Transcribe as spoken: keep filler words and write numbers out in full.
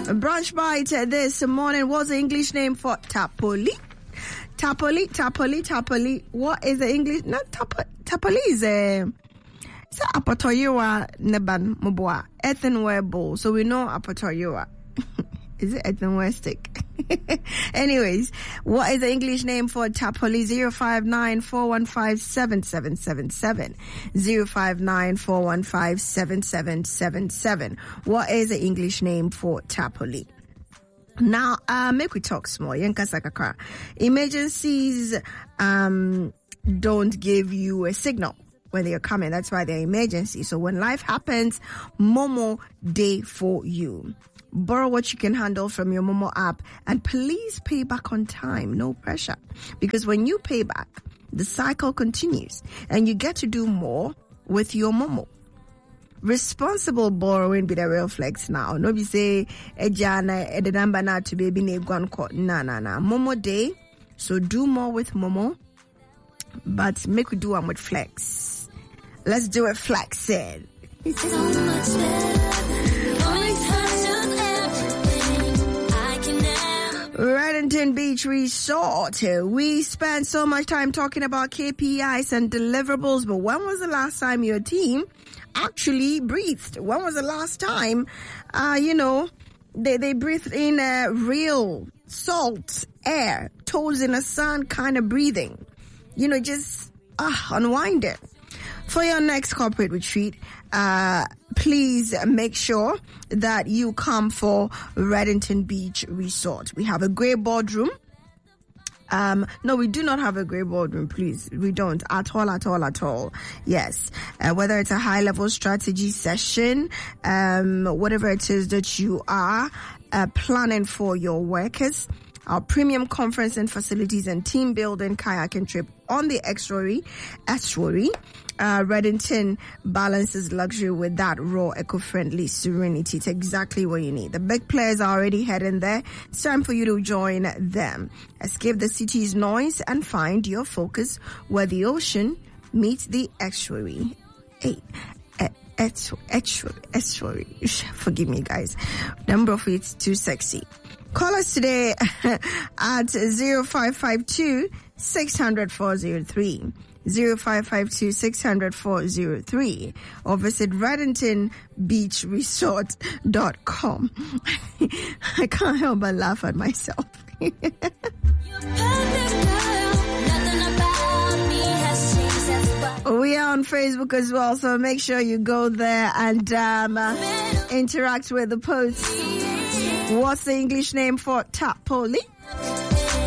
Brunch Bite this morning. What's the English name for Tapoli? Tapoli, Tapoli, Tapoli. What is the English? Not Tapoli. Tapoli is a... It's a Apotoyewa Neban Mubwa. Earthenware bowl. So we know Apotoyewa. Is it earthenware stick? Anyways, what is the English name for Tapoli? zero five nine four one five seven seven seven seven. zero five nine four one five seven seven seven seven. What is the English name for Tapoli? Now, uh, make we talk small. Yankasakaka. Emergencies um, don't give you a signal when they're coming. That's why they're emergency. So when life happens, Momo day for you. Borrow what you can handle from your Momo app and please pay back on time. No pressure. Because when you pay back, the cycle continues and you get to do more with your Momo. Responsible borrowing be the real flex now. No be say ejana the number now to baby ne gwan ko. Nah nah nah. Momo day. So do more with Momo. But make we do one with flex. Let's do it flexing. It's so much better. Reddington Beach Resort. We spent so much time talking about K P Is and deliverables, but when was the last time your team actually breathed? When was the last time, uh, you know, they, they breathed in uh, real salt air, toes in the sun kind of breathing? You know, just uh, unwind it. For your next corporate retreat, uh, please make sure that you come for Reddington Beach Resort. We have a great boardroom. Um, no, we do not have a great boardroom, please. We don't at all, at all, at all. Yes. Uh, whether it's a high level strategy session, um, whatever it is that you are uh, planning for your workers, our premium conference and facilities and team building kayaking trip on the estuary, estuary. Uh, Reddington balances luxury with that raw, eco-friendly serenity. It's exactly what you need. The big players are already heading there. It's time for you to join them. Escape the city's noise and find your focus where the ocean meets the estuary. Hey, estuary, estuary. Forgive me, guys. Number of it's too sexy. Call us today at zero five five two six zero zero four zero three. zero five five two six zero zero four zero three or visit reddington beach resort dot com. I can't help but laugh at myself. We are on Facebook as well, so make sure you go there and um, uh, interact with the post. What's the English name for Tapoli?